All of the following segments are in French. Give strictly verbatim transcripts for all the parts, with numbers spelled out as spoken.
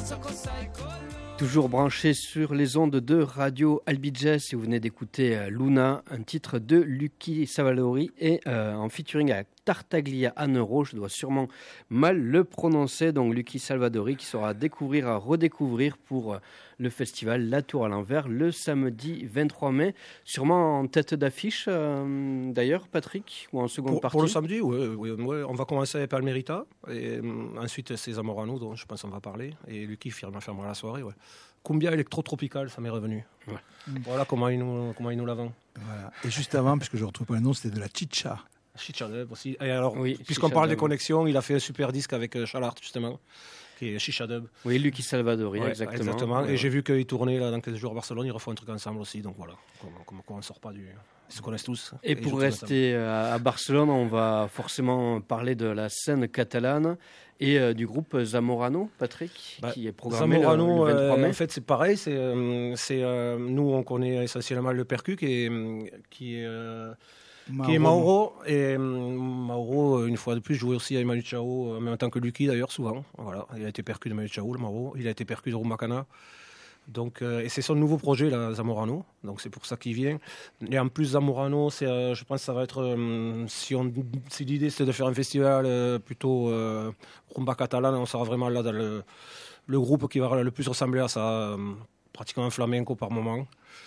Toujours branché sur les ondes de Radio Albi Jazz et vous venez d'écouter Luna, un titre de Lucky Salvadori et euh, en featuring avec Tartaglia Anero, je dois sûrement mal le prononcer, donc Lucky Salvadori qui sera à découvrir, à redécouvrir pour le festival La Tour à l'envers le samedi vingt-trois mai, sûrement en tête d'affiche euh, d'ailleurs Patrick, ou en seconde pour, partie. Pour le samedi, oui, oui, oui, on va commencer avec Palmerita et euh, ensuite c'est Zamorano dont je pense qu'on va parler et Lucky fermera la soirée. Ouais. Cumbia électro-tropical, ça m'est revenu. Ouais. Mmh. Voilà comment il nous, comment il nous l'avons. Voilà. Et juste avant, puisque je ne retrouve pas le nom, c'était de la chicha. Chicha Dub aussi. Et alors, oui, puisqu'on Chicha parle Dub. Des connexions, il a fait un super disque avec euh, Chalart, justement, qui est Chicha Dub. Oui, Lucky Salvadori, ouais, exactement. exactement. Ouais. Et j'ai vu qu'il tournait là, dans quinze jours à Barcelone, ils refont un truc ensemble aussi. Donc voilà, comme on ne sort pas du... Ils se connaissent tous. Et, et pour rester à Barcelone, on va forcément parler de la scène catalane et euh, du groupe Zamorano, Patrick, bah, qui est programmé Zamorano, le, le vingt-trois mai. Euh, en fait, c'est pareil. C'est, euh, c'est, euh, nous, on connaît essentiellement le percu qui est... Qui est euh, Mauro. Qui est Mauro. Et Mauro, une fois de plus, jouait aussi avec Manu Chao, en même temps que Lucky d'ailleurs, souvent. Voilà. Il a été percu de Manu Chao, le Mauro. Il a été percu de Rumbacana. Donc, euh, et c'est son nouveau projet, là, Zamorano. Donc, c'est pour ça qu'il vient. Et en plus, Zamorano, c'est, euh, je pense que ça va être... Euh, si, on, si l'idée, c'est de faire un festival euh, plutôt euh, rumba catalane, on sera vraiment là dans le, le groupe qui va le plus ressembler à ça. Euh, pratiquement un flamenco par moment.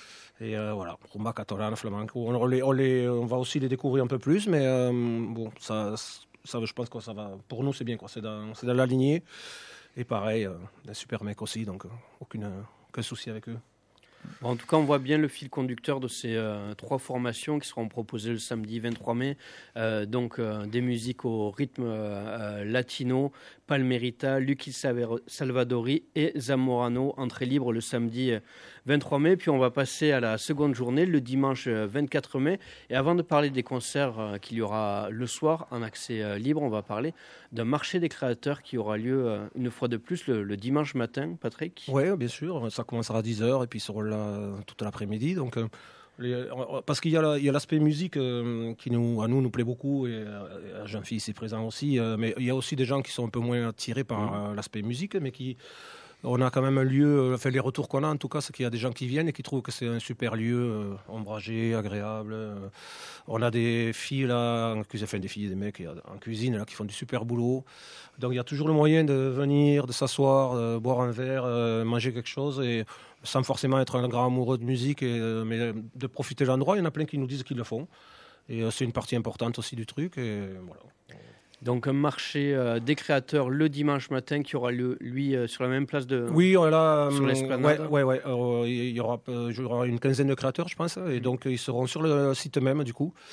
Et euh, voilà, rumba catalane, flamenco. On, on, les, on, les, on va aussi les découvrir un peu plus, mais euh, bon, ça, ça, je pense que ça va... Pour nous, c'est bien, quoi. C'est dans, c'est dans la lignée. Et pareil, euh, des super mecs aussi, donc euh, aucune... Aucun souci avec eux. Bon, en tout cas, on voit bien le fil conducteur de ces euh, trois formations qui seront proposées le samedi vingt-trois mai. Euh, donc, euh, des musiques au rythme euh, latino, Palmerita, Lucky Salvadori et Zamorano, entrée libre le samedi vingt-trois mai. Puis on va passer à la seconde journée, le dimanche vingt-quatre mai. Et avant de parler des concerts euh, qu'il y aura le soir en accès euh, libre, on va parler d'un marché des créateurs qui aura lieu euh, une fois de plus le, le dimanche matin, Patrick. Oui, bien sûr. Ça commencera à dix heures et puis sur là toute l'après-midi. Donc, euh, les, parce qu'il y a, la, il y a l'aspect musique euh, qui nous, à nous nous plaît beaucoup et à Jean-Philippe est présent aussi. Euh, mais il y a aussi des gens qui sont un peu moins attirés par mmh. euh, l'aspect musique, mais qui on a quand même un lieu, enfin les retours qu'on a en tout cas, c'est qu'il y a des gens qui viennent et qui trouvent que c'est un super lieu, euh, ombragé, agréable. Euh, on a des filles là, enfin des filles et des mecs en cuisine là, qui font du super boulot. Donc il y a toujours le moyen de venir, de s'asseoir, de boire un verre, euh, manger quelque chose, et sans forcément être un grand amoureux de musique, et, euh, mais de profiter de l'endroit. Il y en a plein qui nous disent qu'ils le font. Et euh, c'est une partie importante aussi du truc. Et voilà. Donc un marché euh, des créateurs le dimanche matin qui aura lieu, lui, euh, sur la même place de... Oui, là, sur l'esplanade. Ouais, ouais, ouais. Euh, il y aura, euh, il y aura une quinzaine de créateurs, je pense. Et donc, ils seront sur le site même, du coup.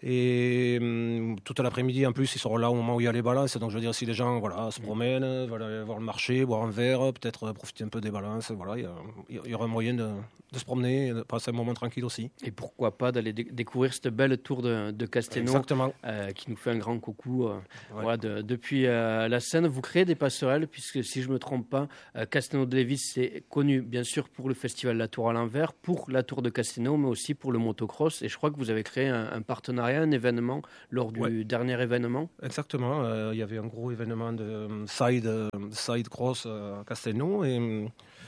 Et euh, toute l'après-midi, en plus, ils seront là au moment où il y a les balances. Donc, je veux dire, si les gens voilà, se promènent, veulent aller voir le marché, boire un verre, peut-être profiter un peu des balances, voilà, il y, a, il y aura un moyen de, de se promener et de passer un moment tranquille aussi. Et pourquoi pas d'aller dé- découvrir cette belle tour de, de Castelnau. Exactement. Euh, qui nous fait un grand coucou. Euh, Ouais. Voilà, de, depuis euh, la scène, vous créez des passerelles, puisque si je ne me trompe pas, euh, Castelnau de Lévis, c'est connu bien sûr pour le festival La Tour à l'envers, pour la Tour de Castelnau, mais aussi pour le motocross. Et je crois que vous avez créé un, un partenariat, un événement lors du ouais. dernier événement. Exactement, euh, il y avait un gros événement de side, side cross à Castelnau. Et,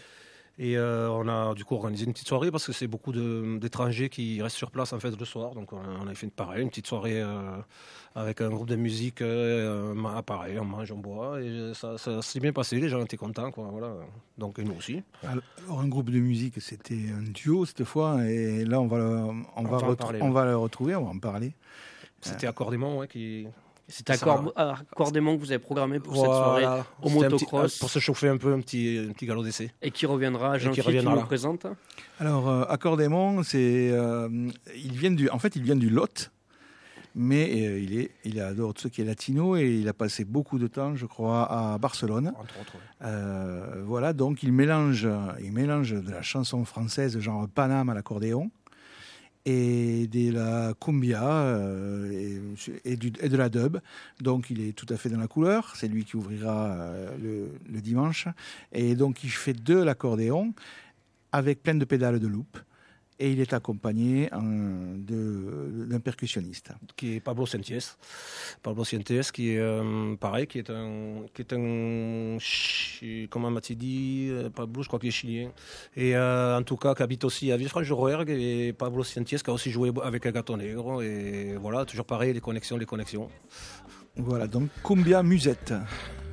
et euh, on a du coup organisé une petite soirée parce que c'est beaucoup de, d'étrangers qui restent sur place en fait le soir. Donc on a, on a fait une, pareil, une petite soirée euh, avec un groupe de musique, euh, pareil, on mange, on boit. Et ça, ça s'est bien passé, les gens étaient contents. Quoi, voilà. Donc et nous aussi. Alors un groupe de musique, c'était un duo cette fois. Et là on va le, on on va, va, retrou- parler, on ouais. va le retrouver, on va en parler. C'était Accordément ouais, qui... C'est Accordément que vous avez programmé pour voilà, cette soirée au motocross. Petit, pour se chauffer un peu, un petit, un petit galop d'essai. Et qui reviendra, Jean-Philippe qui, qui nous présente. Alors, euh, Accordément, c'est, euh, il vient du, en fait, il vient du Lot, mais euh, il, est, il adore tout ce qui est latino et il a passé beaucoup de temps, je crois, à Barcelone. Entre autres, oui. euh, voilà, donc il mélange, il mélange de la chanson française, genre Paname à l'accordéon, et de la cumbia euh, et, et, du, et de la dub. Donc il est tout à fait dans la couleur. C'est lui qui ouvrira euh, le, le dimanche. Et donc il fait de l'accordéon avec plein de pédales de loop. Et il est accompagné euh, de, d'un percussionniste. Qui est Pablo Sientes. Pablo Sientes, qui est euh, pareil, qui est un, qui est un, comment m'a-t-il dit, Pablo, je crois qu'il est chilien. Et euh, en tout cas, qui habite aussi à Villefranche-de-Rouergue. Et Pablo Sientes, qui a aussi joué avec Gato Negro. Et voilà, toujours pareil, les connexions, les connexions. Voilà, donc Cumbia Musette.